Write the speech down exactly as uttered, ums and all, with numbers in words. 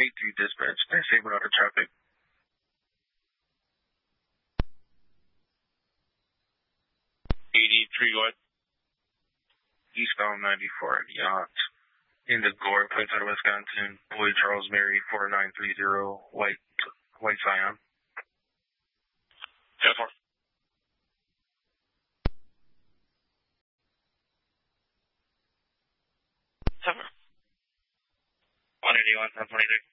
eight three dispatch. Thanks for saving out the traffic. eighty-three what? Eastbound ninety-four, yacht. In the Gore, Plains out of Wisconsin. Boy Charles Mary four nine three zero, White, White Scion. ten four. ten four. one eighty-one, ten twenty-three.